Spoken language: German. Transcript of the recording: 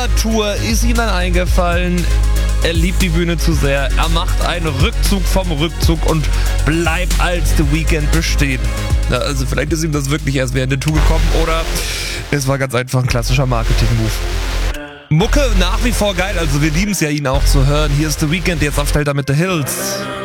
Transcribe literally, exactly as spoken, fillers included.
Tour ist ihm dann eingefallen, er liebt die Bühne zu sehr, er macht einen Rückzug vom Rückzug und bleibt als The Weeknd bestehen. Ja, also vielleicht ist ihm das wirklich erst während der Tour gekommen oder es war ganz einfach ein klassischer Marketing-Move. Mucke nach wie vor geil, also wir lieben es ja, ihn auch zu hören. Hier ist The Weeknd, jetzt auf Stelter mit The Hills.